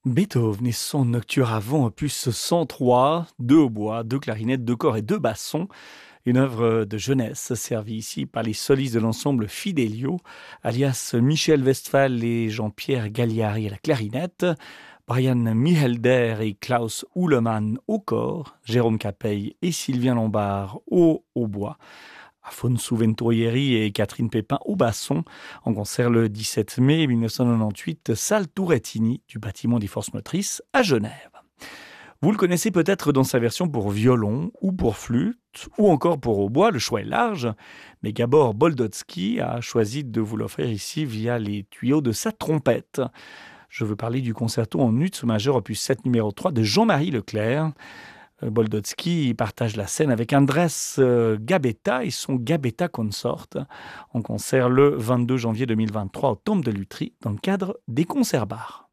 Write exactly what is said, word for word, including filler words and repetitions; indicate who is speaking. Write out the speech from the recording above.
Speaker 1: Beethoven et son Nocturne avant opus cent trois, deux hautbois, deux clarinettes, deux corps et deux bassons. Une œuvre de jeunesse servie ici par les solistes de l'ensemble Fidelio, alias Michel Westphal et Jean-Pierre Gagliari à la clarinette, Brian Mihelder et Klaus Uhlemann au corps, Jérôme Capeille et Sylvain Lombard au hautbois, Afonso Venturieri et Catherine Pépin au basson, en concert le dix-sept mai mille neuf cent quatre-vingt-dix-huit, salle Tourettini du bâtiment des Forces Motrices à Genève. Vous le connaissez peut-être dans sa version pour violon ou pour flûte ou encore pour hautbois, le choix est large, mais Gabor Boldotsky a choisi de vous l'offrir ici via les tuyaux de sa trompette. Je veux parler du concerto en ut majeur opus sept numéro trois de Jean-Marie Leclerc. Boldotsky partage la scène avec Andrés Gabetta et son Gabetta Consort en concert le vingt-deux janvier deux mille vingt-trois au Temple de Lutry dans le cadre des concerts bars.